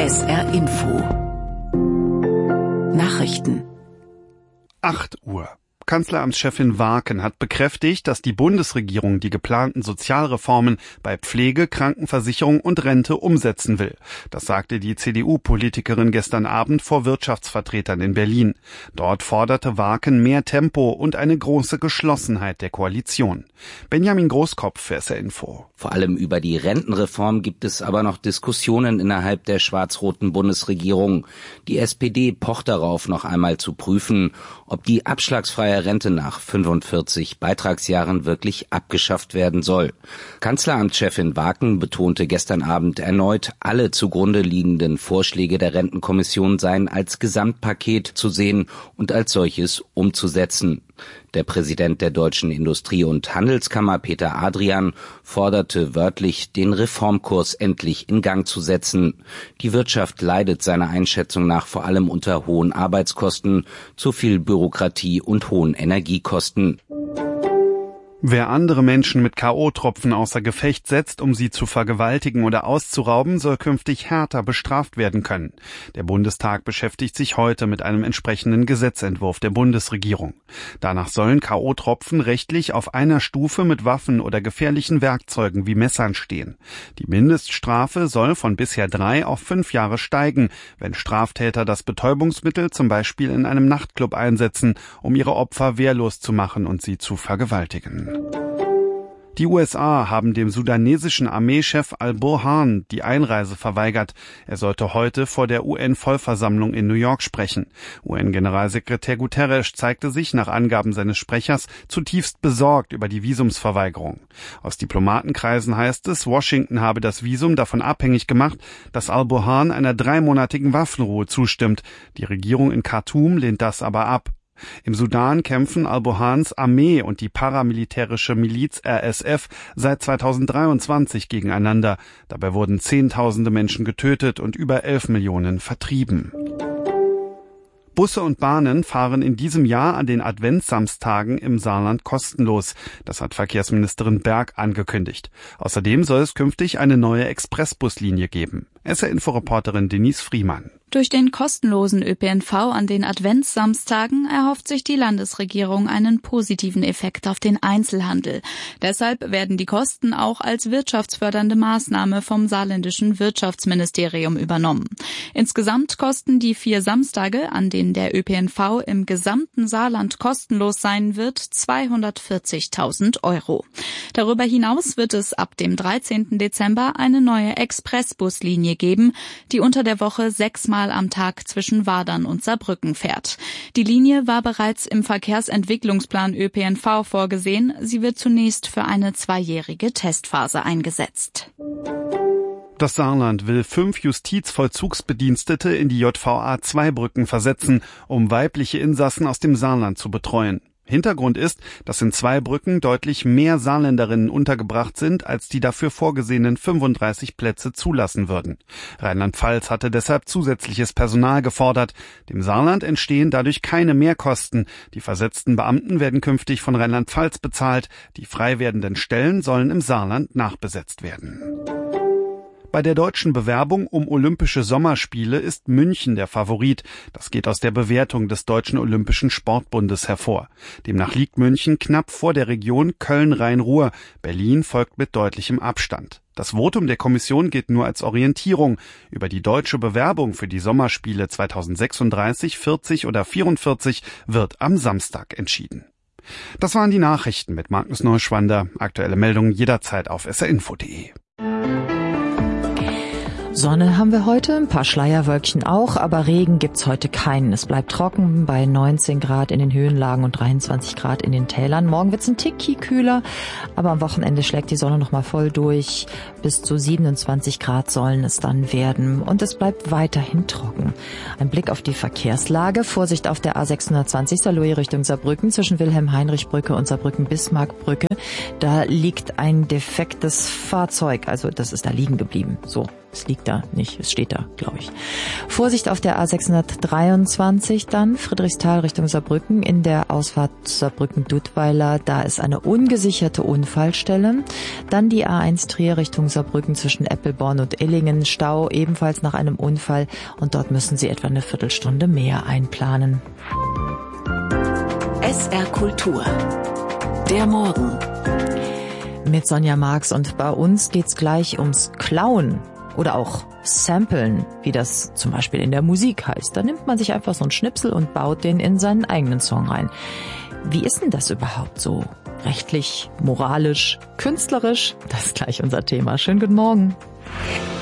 SR Info Nachrichten 8 Uhr. Kanzleramtschefin Waaken hat bekräftigt, dass die Bundesregierung die geplanten Sozialreformen bei Pflege, Krankenversicherung und Rente umsetzen will. Das sagte die CDU-Politikerin gestern Abend vor Wirtschaftsvertretern in Berlin. Dort forderte Waaken mehr Tempo und eine große Geschlossenheit der Koalition. Benjamin Großkopf für SR Info. Vor allem über die Rentenreform gibt es aber noch Diskussionen innerhalb der schwarz-roten Bundesregierung. Die SPD pocht darauf, noch einmal zu prüfen, ob die abschlagsfreie Rente nach 45 Beitragsjahren wirklich abgeschafft werden soll. Kanzleramtschefin Waaken betonte gestern Abend erneut, alle zugrunde liegenden Vorschläge der Rentenkommission seien als Gesamtpaket zu sehen und als solches umzusetzen. Der Präsident der Deutschen Industrie- und Handelskammer, Peter Adrian, forderte wörtlich, den Reformkurs endlich in Gang zu setzen. Die Wirtschaft leidet seiner Einschätzung nach vor allem unter hohen Arbeitskosten, zu viel Bürokratie und hohen Energiekosten. Wer andere Menschen mit K.O.-Tropfen außer Gefecht setzt, um sie zu vergewaltigen oder auszurauben, soll künftig härter bestraft werden können. Der Bundestag beschäftigt sich heute mit einem entsprechenden Gesetzentwurf der Bundesregierung. Danach sollen K.O.-Tropfen rechtlich auf einer Stufe mit Waffen oder gefährlichen Werkzeugen wie Messern stehen. Die Mindeststrafe soll von bisher 3 auf 5 Jahre steigen, wenn Straftäter das Betäubungsmittel zum Beispiel in einem Nachtclub einsetzen, um ihre Opfer wehrlos zu machen und sie zu vergewaltigen. Die USA haben dem sudanesischen Armeechef al-Burhan die Einreise verweigert. Er sollte heute vor der UN-Vollversammlung in New York sprechen. UN-Generalsekretär Guterres zeigte sich nach Angaben seines Sprechers zutiefst besorgt über die Visumsverweigerung. Aus Diplomatenkreisen heißt es, Washington habe das Visum davon abhängig gemacht, dass al-Burhan einer 3-monatigen Waffenruhe zustimmt. Die Regierung in Khartoum lehnt das aber ab. Im Sudan kämpfen al-Burhans Armee und die paramilitärische Miliz RSF seit 2023 gegeneinander. Dabei wurden Zehntausende Menschen getötet und über 11 Millionen vertrieben. Busse und Bahnen fahren in diesem Jahr an den Adventssamstagen im Saarland kostenlos. Das hat Verkehrsministerin Berg angekündigt. Außerdem soll es künftig eine neue Expressbuslinie geben. SR-Info-Reporterin Denise Friemann. Durch den kostenlosen ÖPNV an den Adventssamstagen erhofft sich die Landesregierung einen positiven Effekt auf den Einzelhandel. Deshalb werden die Kosten auch als wirtschaftsfördernde Maßnahme vom saarländischen Wirtschaftsministerium übernommen. Insgesamt kosten die 4 Samstage, an denen der ÖPNV im gesamten Saarland kostenlos sein wird, 240.000 €. Darüber hinaus wird es ab dem 13. Dezember eine neue Expressbuslinie geben, die unter der Woche 6-mal am Tag zwischen Wadern und Saarbrücken fährt. Die Linie war bereits im Verkehrsentwicklungsplan ÖPNV vorgesehen. Sie wird zunächst für eine 2-jährige Testphase eingesetzt. Das Saarland will 5 Justizvollzugsbedienstete in die JVA Zweibrücken versetzen, um weibliche Insassen aus dem Saarland zu betreuen. Hintergrund ist, dass in Zweibrücken deutlich mehr Saarländerinnen untergebracht sind, als die dafür vorgesehenen 35 Plätze zulassen würden. Rheinland-Pfalz hatte deshalb zusätzliches Personal gefordert. Dem Saarland entstehen dadurch keine Mehrkosten. Die versetzten Beamten werden künftig von Rheinland-Pfalz bezahlt. Die frei werdenden Stellen sollen im Saarland nachbesetzt werden. Bei der deutschen Bewerbung um Olympische Sommerspiele ist München der Favorit. Das geht aus der Bewertung des Deutschen Olympischen Sportbundes hervor. Demnach liegt München knapp vor der Region Köln-Rhein-Ruhr. Berlin folgt mit deutlichem Abstand. Das Votum der Kommission gilt nur als Orientierung. Über die deutsche Bewerbung für die Sommerspiele 2036, 40 oder 44 wird am Samstag entschieden. Das waren die Nachrichten mit Markus Neuschwander. Aktuelle Meldungen jederzeit auf srinfo.de. Sonne haben wir heute, ein paar Schleierwölkchen auch, aber Regen gibt's heute keinen. Es bleibt trocken bei 19 Grad in den Höhenlagen und 23 Grad in den Tälern. Morgen wird's ein Ticki kühler, aber am Wochenende schlägt die Sonne nochmal voll durch. Bis zu 27 Grad sollen es dann werden und es bleibt weiterhin trocken. Ein Blick auf die Verkehrslage. Vorsicht auf der A620 Saarlouis Richtung Saarbrücken zwischen Wilhelm-Heinrich-Brücke und Saarbrücken-Bismarck-Brücke. Da liegt ein defektes Fahrzeug, also das ist da liegen geblieben. So. Es liegt da nicht, es steht da, glaube ich. Vorsicht auf der A623 dann, Friedrichsthal Richtung Saarbrücken, in der Ausfahrt Saarbrücken-Duttweiler, da ist eine ungesicherte Unfallstelle. Dann die A1 Trier Richtung Saarbrücken zwischen Eppelborn und Illingen, Stau ebenfalls nach einem Unfall und dort müssen Sie etwa eine Viertelstunde mehr einplanen. SR Kultur. Der Morgen. Mit Sonja Marx und bei uns geht's gleich ums Klauen. Oder auch Samplen, wie das zum Beispiel in der Musik heißt. Da nimmt man sich einfach so einen Schnipsel und baut den in seinen eigenen Song rein. Wie ist denn das überhaupt so? Rechtlich, moralisch, künstlerisch? Das ist gleich unser Thema. Schönen guten Morgen.